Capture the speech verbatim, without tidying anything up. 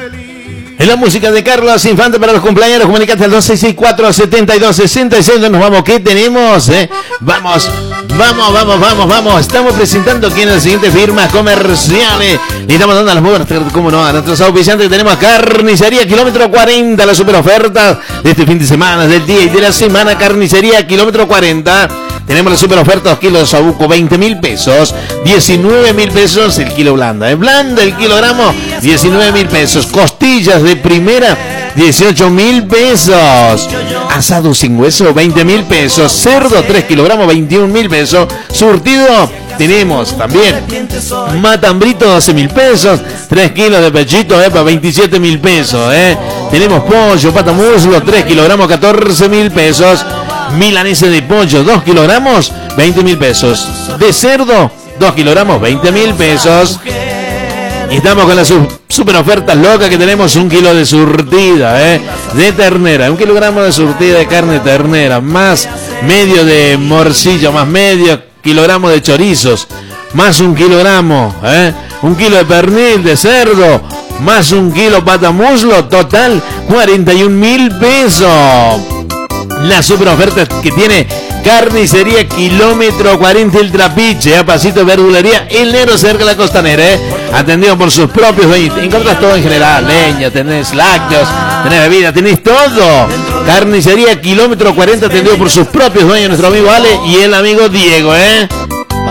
En la música de Carlos Infante para los cumpleaños, comunicate al dos seis seis cuatro, siete dos seis seis. Nos vamos, ¿qué tenemos? Eh? Vamos, vamos, vamos, vamos, vamos. Estamos presentando aquí en las siguientes firmas comerciales. Y estamos dando las buenas, ¿cómo no? A nuestros auspiciantes tenemos Carnicería Kilómetro cuarenta, la super oferta de este fin de semana, del día y de la semana. Carnicería Kilómetro cuarenta. Tenemos la super oferta, dos kilos de sabuco, veinte mil pesos, diecinueve mil pesos el kilo blanda. ¿eh? Blanda el kilogramo, diecinueve mil pesos. Costillas de primera, dieciocho mil pesos. Asado sin hueso, veinte mil pesos. Cerdo, tres kilogramos, veintiún mil pesos. Surtido, tenemos también matambrito, doce mil pesos. tres kilos de pechito, eh, para veintisiete mil pesos. Eh. Tenemos pollo, pata muslo, tres kilogramos, catorce mil pesos. Milanesa de pollo, dos kilogramos, veinte mil pesos. De cerdo, dos kilogramos, veinte mil pesos. Y estamos con las super ofertas locas que tenemos. Un kilo de surtida, ¿eh? De ternera, un kilogramo de surtida de carne de ternera, más medio de morcilla, más medio kilogramo de chorizos, más un kilogramo, ¿eh? Un kilo de pernil de cerdo, más un kilo pata muslo, total cuarenta y un mil pesos. La super oferta que tiene Carnicería Kilómetro cuarenta el Trapiche, a pasito de verdulería El Negro, cerca de la Costanera, ¿eh? Atendido por sus propios dueños. Encuentras todo en general, leña, tenés lácteos, tenés bebida, tenés todo. Carnicería Kilómetro cuarenta, atendido por sus propios dueños, nuestro amigo Ale y el amigo Diego, ¿eh?